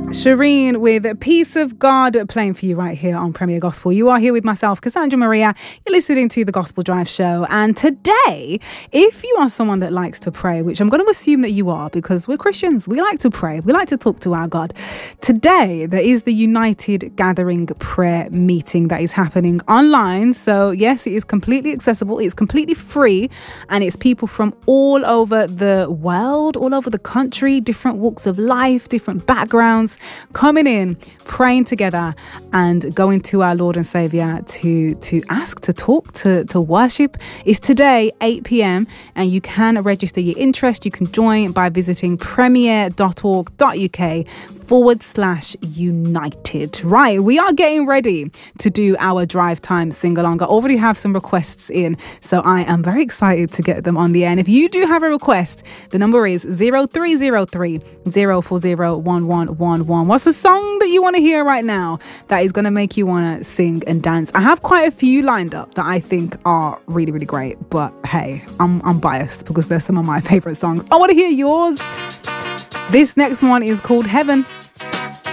Shireen with Peace of God playing for you right here on Premier Gospel. You are here with myself, Cassandra Maria. You're listening to the Gospel Drive Show. And today, if you are someone that likes to pray, which I'm going to assume that you are because we're Christians, we like to pray. We like to talk to our God. Today, there is the United Gathering Prayer Meeting that is happening online. So yes, it is completely accessible. It's completely free. And it's people from all over the world, all over the country, different walks of life, different backgrounds, coming in, praying together and going to our Lord and Saviour to ask, to talk, to worship. It's today, 8 p.m. and you can register your interest. You can join by visiting premier.org.uk/united. Right, we are getting ready to do our drive time sing-along. I already have some requests in, so I am very excited to get them on the air. And if you do have a request, the number is 0303 040 1111. What's the song that you want to hear right now that is going to make you want to sing and dance? I have quite a few lined up that I think are really, really great, but hey, I'm biased because they're some of my favorite songs. I want to hear yours. This next one is called Heaven.